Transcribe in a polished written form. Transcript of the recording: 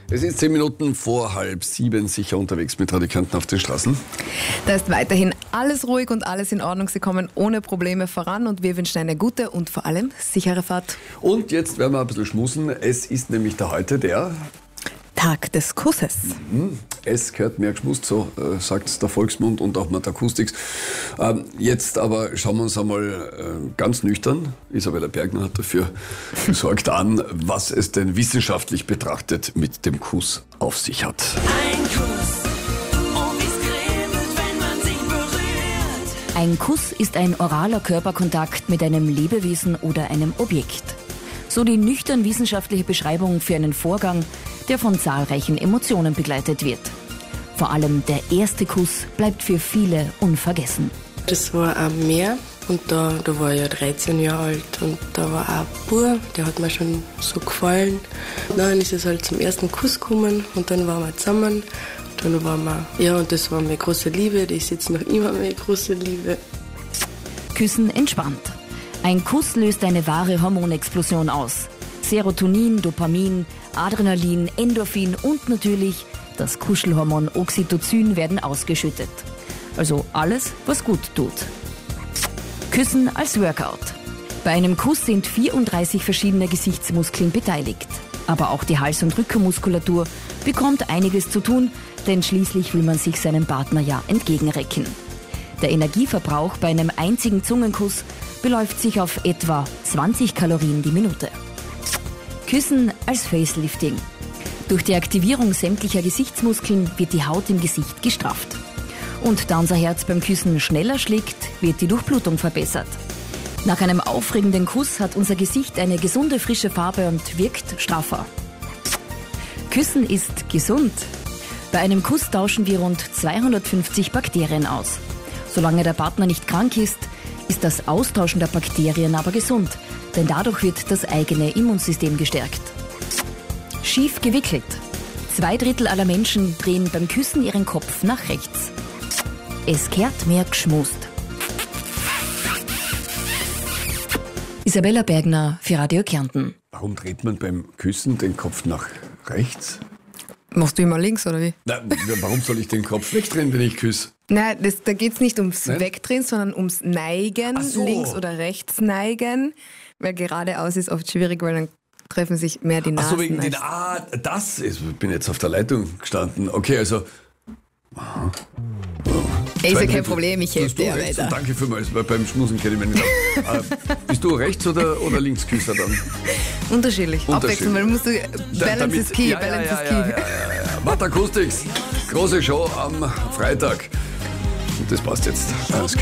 Es ist 10 Minuten vor 6:30, sicher unterwegs mit Radikanten auf den Straßen. Da ist weiterhin alles ruhig und alles in Ordnung. Sie kommen ohne Probleme voran und wir wünschen eine gute und vor allem sichere Fahrt. Und jetzt werden wir ein bisschen schmusen. Es ist nämlich heute der Tag des Kusses. Es gehört mehr geschmust, so sagt der Volksmund und auch Matakustics. Jetzt aber schauen wir uns einmal ganz nüchtern, Isabella Bergner hat dafür gesorgt, an, was es denn wissenschaftlich betrachtet mit dem Kuss auf sich hat. Ein Kuss, oh wie's kribbelt, wenn man sich berührt. Ein Kuss ist ein oraler Körperkontakt mit einem Lebewesen oder einem Objekt. So die nüchtern wissenschaftliche Beschreibung für einen Vorgang, der von zahlreichen Emotionen begleitet wird. Vor allem der erste Kuss bleibt für viele unvergessen. Das war am Meer und da war ich ja 13 Jahre alt und da war auch ein Bub, der hat mir schon so gefallen. Dann ist es halt zum ersten Kuss gekommen und dann waren wir zusammen. Dann waren wir, ja, und das war meine große Liebe, das ist jetzt noch immer meine große Liebe. Küssen entspannt. Ein Kuss löst eine wahre Hormonexplosion aus. Serotonin, Dopamin, Adrenalin, Endorphin und natürlich das Kuschelhormon Oxytocin werden ausgeschüttet. Also alles, was gut tut. Küssen als Workout. Bei einem Kuss sind 34 verschiedene Gesichtsmuskeln beteiligt. Aber auch die Hals- und Rückenmuskulatur bekommt einiges zu tun, denn schließlich will man sich seinem Partner ja entgegenrecken. Der Energieverbrauch bei einem einzigen Zungenkuss beläuft sich auf etwa 20 Kalorien die Minute. Küssen als Facelifting. Durch die Aktivierung sämtlicher Gesichtsmuskeln wird die Haut im Gesicht gestrafft. Und da unser Herz beim Küssen schneller schlägt, wird die Durchblutung verbessert. Nach einem aufregenden Kuss hat unser Gesicht eine gesunde, frische Farbe und wirkt straffer. Küssen ist gesund. Bei einem Kuss tauschen wir rund 250 Bakterien aus. Solange der Partner nicht krank ist das Austauschen der Bakterien aber gesund, denn dadurch wird das eigene Immunsystem gestärkt. Schief gewickelt. 2/3 aller Menschen drehen beim Küssen ihren Kopf nach rechts. Es kehrt mehr geschmust. Isabella Bergner für Radio Kärnten. Warum dreht man beim Küssen den Kopf nach rechts? Machst du immer links, oder wie? Na, warum soll ich den Kopf wegdrehen, wenn ich küsse? Nein, da geht es nicht ums Nein? Wegdrehen, sondern ums Neigen, Ach so. links oder rechts neigen. Weil geradeaus ist oft schwierig, weil dann treffen sich mehr die Nasen. Ach so, wegen den, das ist, ich bin jetzt auf der Leitung gestanden. Okay, also. Ist ja kein 2/3. Problem, ich helfe Bist du dir rechts weiter. und danke vielmals, weil beim Schmusen kenne ich mich nicht aus. Bist du Rechts- oder Linksküsser dann? Unterschiedlich. Abwechseln, weil du musst Balance is key, Balance is key. Matakustics, große Show am Freitag. Und das passt jetzt. Alles klar.